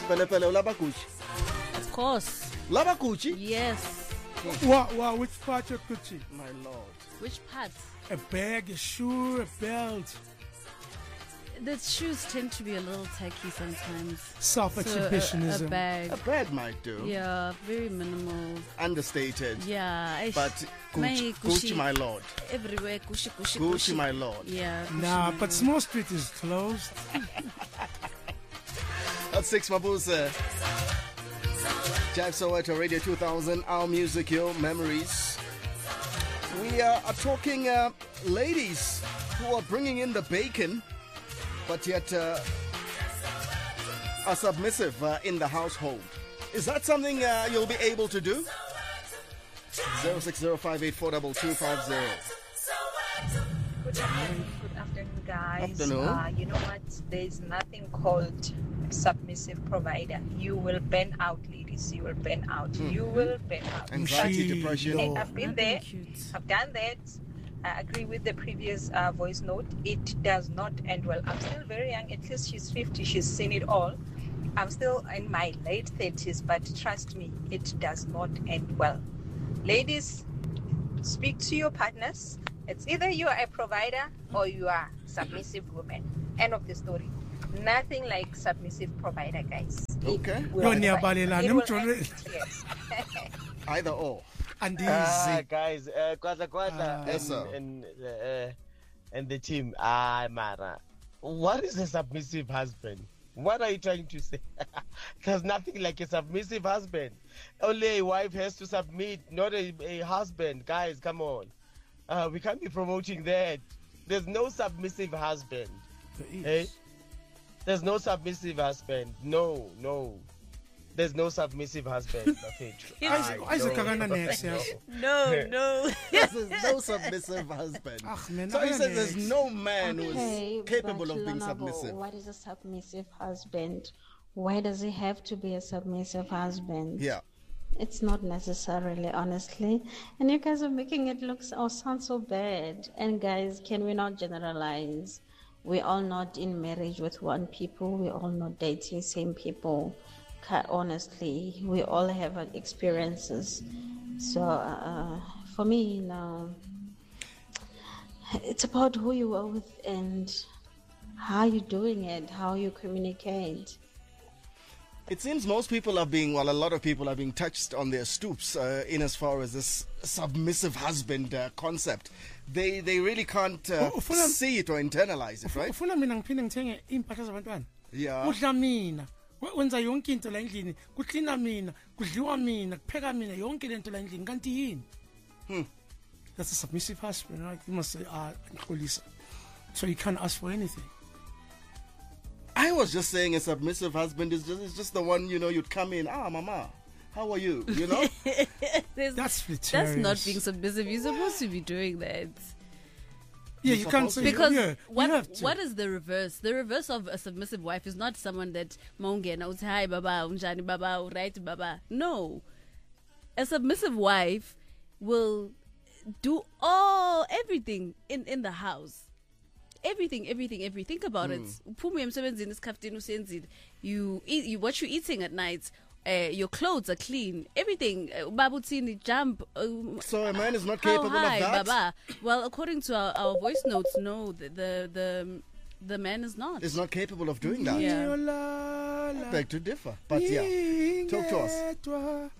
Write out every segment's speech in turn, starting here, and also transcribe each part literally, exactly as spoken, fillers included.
Pele pele ulaba Gucci. Of course. Laba Gucci? Yes. Wow, wow, which part of Gucci? My lord. Which part? A bag, a shoe, a belt. The shoes tend to be a little tacky sometimes. Self-exhibitionism. So a, a bag. A bag might do. Yeah, very minimal. Understated. Yeah. But Gucci, Gucci, my lord. Everywhere, Gucci, Gucci, Gucci, Gucci. my lord. Yeah. Gucci, nah, but Small Street is closed. That's six Mabuse. Jive Soweto Radio two thousand, our music, your memories. We uh, are talking uh, ladies who are bringing in the bacon, but yet uh, are submissive uh, in the household. Is that something uh, you'll be able to do? zero six zero five eight four two two five zero. Good afternoon, good afternoon, guys. Afternoon. Uh, you know what? There's nothing called submissive provider. You will burn out, ladies. You will burn out. Mm. You will burn out. Anxiety, depression. Hey, I've been there. Cute. I've done that. I agree with the previous uh, voice note. It does not end well. I'm still very young. At least she's fifty. She's seen it all. I'm still in my late thirties, but trust me, it does not end well. Ladies, speak to your partners. It's either you are a provider or you are submissive woman. End of the story. Nothing like submissive provider, guys. Okay. It will end- it will end- yes. Either or. And Ah, guys, uh, Kwatla Kwatla Ah. Yes, sir. and, and, uh, and the team. Ah, Mara. What is a submissive husband? What are you trying to say? There's nothing like a submissive husband. Only a wife has to submit, not a, a husband. Guys, come on. Uh, we can't be promoting that. There's no submissive husband. Hey? There's no submissive husband. No, no. There's no submissive husband. Okay. Isaac- Isaac no, Kagana no, next, no. yes. No, no. There's no submissive husband. Ah, man, So he I says don't there's know. no man who's Okay, capable but of being Lonabo, submissive. What is a submissive husband? Why does he have to be a submissive husband? Yeah. It's not necessarily, honestly. And you guys are making it look or sound so bad. And guys, can we not generalize? We're all not in marriage with one people. We're all not dating same people. Ca- Honestly, we all have uh, experiences. So uh, for me, no. It's about who you are with and how you're doing it, how you communicate. It seems most people are being, well, a lot of people are being touched on their stoops uh, in as far as this submissive husband uh, concept. They they really can't uh, Oh, ufuna- see it or internalize it, right? Ufuna mina ngiphinde ngithenge impahla zabantwana. Yeah. Kudla mina. We- Wenza yonke into la endlini. Kucleana mina, kudliwa mina, kupheka mina, yonke lento la endlini. Kanti yini? Hmm. That's a submissive husband, right? You must say, ah, Nkolisa. So you can't ask for anything. I was just saying a submissive husband is just, is just the one, you know, you'd come in, ah, mama, how are you? You know? There's- That's That's flirtarious. not being submissive. You're supposed to be doing that. Yeah, You're you can't supposed say to. Because yeah, what you have to. what is the reverse? The reverse of a submissive wife is not someone that maungena uthi hi baba unjani baba right baba. No. A submissive wife will do all everything in in the house. Everything, everything, everything. Think about it. Uphume emsebenzini isikhaftini usenzile. You eat you what you eating at night. Uh, your clothes are clean. Everything. Uh, Babutsini jump. Uh, So a man is not how capable high, of that? Baba? Well, according to our, our voice notes, no, the, the the the man is not. Is not capable of doing that. Yeah. I beg to differ. But yeah, talk to us. us.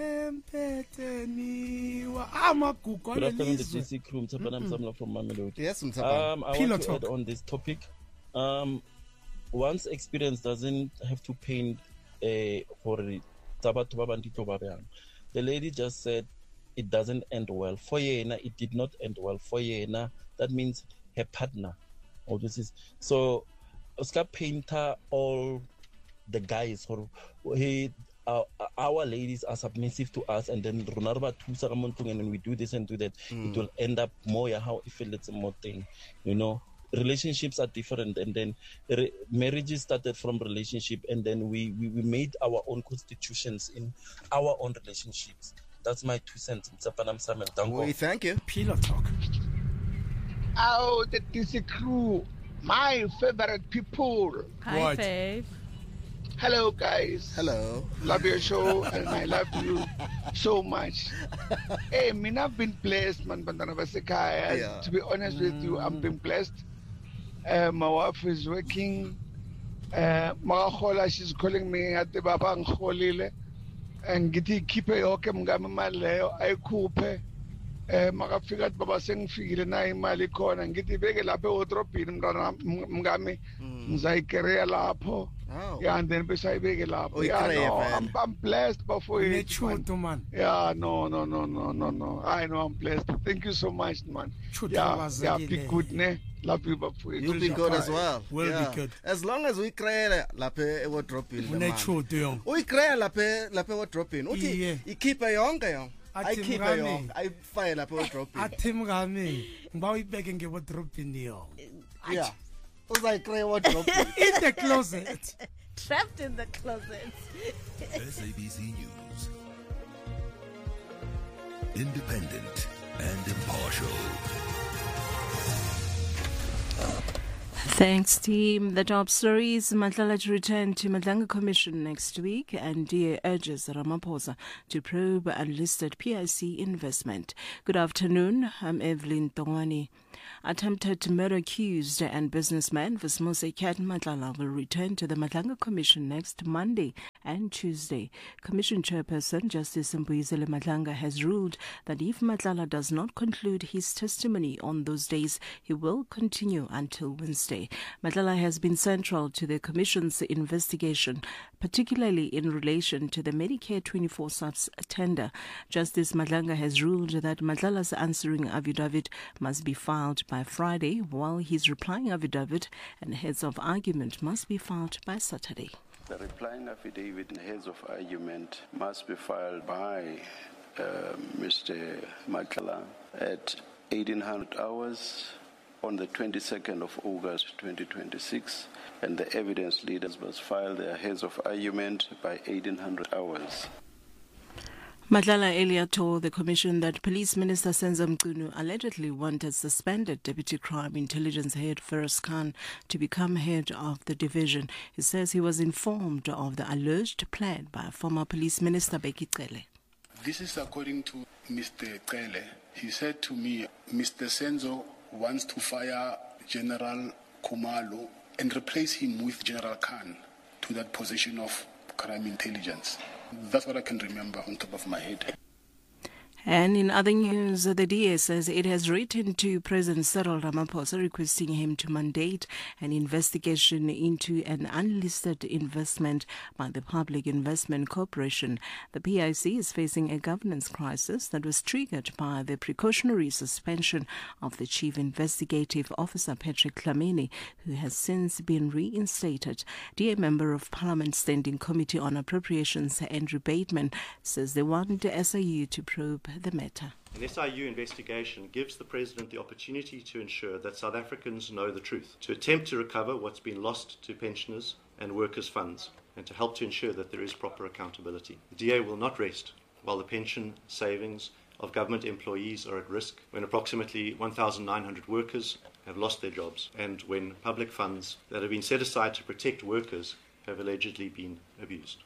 Empetheniwa amagugu Good afternoon, the alelizwe. J C crew. Mtapana Msamla from Mamelodi. Yes, Mtapa. Um, I Pillow want to talk. add on this topic. Um, one's experience doesn't have to paint a for the lady just said it doesn't end well. For Yena, it did not end well. For Yena, that means her partner. All this is so. Oscar painter all the guys or he. Uh, our ladies are submissive to us, and then Runarba and when we do this and do that, Mm. it will end up more yeah, how if it's a more thing, you know. Relationships are different, and then re- marriages started from relationship, and then we, we we made our own constitutions in our own relationships. That's my two cents. We thank you. Pillow talk. Oh, the D C crew, my favorite people. Hi, What? Faith. Hello, guys. Hello. Love your show, and I love you so much. Hey, me, I've been blessed, man. Bantwana basekhaya. Yeah. To be honest with you, I'm been blessed. Uh, my wife is working. Uh, Magahola, she's calling me at the Baba Ngholile. And ngithi khiphe yonke mngami imali leyo ayikhuphe eh makafika athi baba sengifikile na imali khona ngithi beke lapha eWardrobe mntana mngami ngizayikereya lapho yeah and then bese ayibeke lapho yeah no I'm, I'm blessed before you man. Yeah no no no no no no I know I'm blessed. Thank you so much, man. Yeah, yeah, be good, ne? Love you, before you'll be good as well. Will yeah. be good. As long as we create lapha eWardrobe. We create lapha lapha eWardrobe. Uthi ikhiphe yonke yonke. Ayikhiphe yonke. Ayifake lapha eWardrobe. Athi mngami, ngiba uyibeke ngeWardrobe niyo. Yeah. Uzayicreate eWardrobe. In the closet. Trapped in the closet. S A B C News. Independent and impartial. Thanks, team. The top stories: Matlala to return to Madlanga Commission next week, and D A urges Ramaphosa to probe unlisted P I C investment. Good afternoon. I'm Evelyn Tongwani. Attempted murder accused and businessman Vismose Kat Matlala will return to the Madlanga Commission next Monday and Tuesday. Commission Chairperson Justice Mbuyisile Madlanga has ruled that if Matlala does not conclude his testimony on those days, he will continue until Wednesday. Matlala has been central to the Commission's investigation, particularly in relation to the Medicare twenty-four SAPS tender. Justice Madlanga has ruled that Matlala's answering affidavit must be filed by Friday, while his replying affidavit and heads of argument must be filed by Saturday. The replying affidavit and heads of argument must be filed by uh, Mister Matlala at eighteen hundred hours on the twenty-second of August twenty twenty-six, and the evidence leaders must file their heads of argument by eighteen hundred hours. Matlala earlier told the Commission that Police Minister Senzo Mchunu allegedly wanted suspended Deputy Crime Intelligence Head Feroz Khan to become head of the division. He says he was informed of the alleged plan by former Police Minister Bheki Cele. This is according to Mister Cele. He said to me, Mister Senzo wants to fire General Khumalo and replace him with General Khan to that position of crime intelligence. That's what I can remember on top of my head. And in other news, the D A says it has written to President Cyril Ramaphosa requesting him to mandate an investigation into an unlisted investment by the Public Investment Corporation. The P I C is facing a governance crisis that was triggered by the precautionary suspension of the Chief Investigative Officer Patrick Dlamini, who has since been reinstated. D A Member of Parliament Standing Committee on Appropriations, Andrew Bateman, says they want the S I U to probe the matter. An S I U investigation gives the President the opportunity to ensure that South Africans know the truth, to attempt to recover what's been lost to pensioners and workers' funds, and to help to ensure that there is proper accountability. The D A will not rest while the pension savings of government employees are at risk, when approximately one thousand nine hundred workers have lost their jobs, and when public funds that have been set aside to protect workers have allegedly been abused.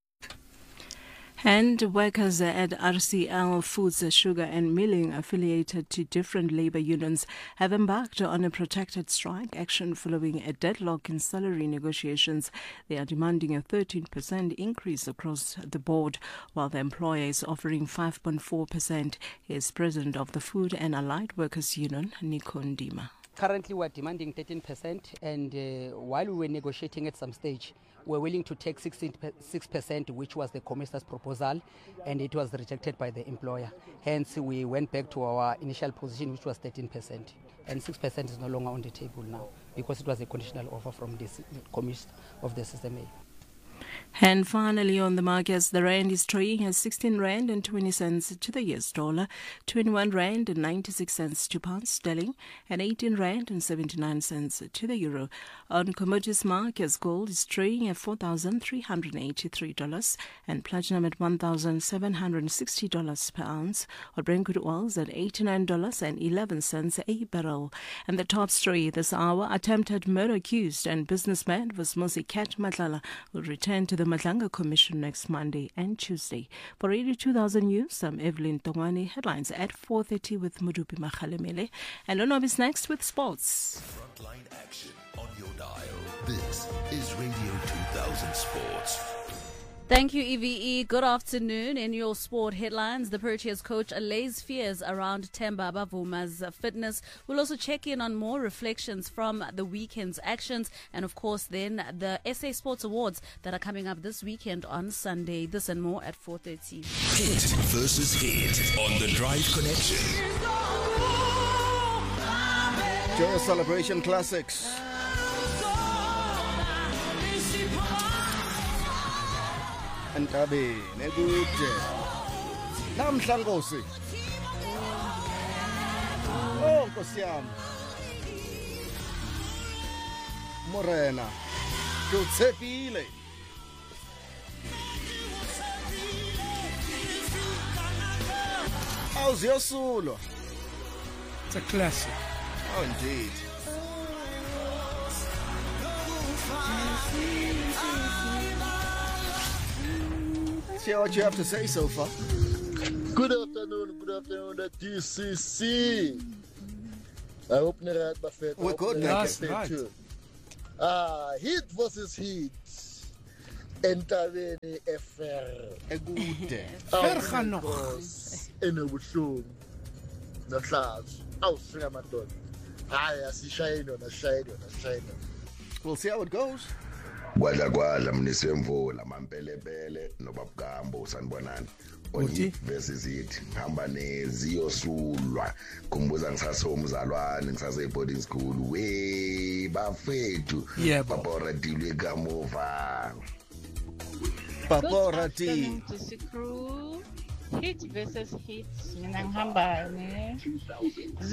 And workers at R C L Foods, Sugar and Milling, affiliated to different labour unions, have embarked on a protracted strike action following a deadlock in salary negotiations. They are demanding a thirteen percent increase across the board, while the employer is offering five point four percent. He is president of the Food and Allied Workers Union, Nico Ndima. Currently, we're demanding thirteen percent, and uh, while we were negotiating at some stage, we're willing to take six percent, which was the commissioner's proposal, and it was rejected by the employer. Hence, we went back to our initial position, which was thirteen percent. And six percent is no longer on the table now, because it was a conditional offer from the commission of the S S M A. And finally on the markets, the rand is trading at sixteen rand and twenty cents to the U S dollar, twenty-one rand and ninety-six cents to pound sterling, and eighteen rand and seventy-nine cents to the euro. On commodities markets, gold is trading at four thousand three hundred eighty-three dollars and platinum at one thousand seven hundred sixty dollars per ounce, while Brent crude oil is at eighty-nine dollars and eleven cents a barrel. And the top story this hour, attempted murder accused and businessman Vusimuzi Cat Matlala will return to the Madlanga Commission next Monday and Tuesday. For Radio two thousand News, I'm Evelyn Tongwane. Headlines at four thirty with Mudupi Makhalemele. And Lonob is next with sports. Frontline action on your dial. This is Radio two thousand Sports. Thank you, E V E. Good afternoon. In your sport headlines, the Proteas coach allays fears around Themba Bavuma's fitness. We'll also check in on more reflections from the weekend's actions and, of course, then the S A Sports Awards that are coming up this weekend on Sunday. This and more at four thirty. Hit versus hit on the Drive Connection. Joyous Celebration Classics. Antabe nekude namhla Nkosi. Oh Nkosi yami Morena Kutsepile Awuziyosulwa. It's a classic. Oh indeed. See what you have to say so far. Good afternoon, good afternoon, the D C C. I hope you're right, Buffett. We're good, That's right. Ah, Heat versus Heat. Entabeni F R. Ekude. Verga nog. Enobuhlungu. Nahlazo. Awusika madoda. Hayi asishayino nashayino nashayino. We'll see how it goes. Kwadla kwadla mnisemvula mampelepele nobabukambo sanibonani. Oni versus it hamba neziyosulwa kumbuza ngisasomzalwane ngisase boarding school we bafethu babora dilwe kamuva babora ti Heat versus Heat mina ngihamba ne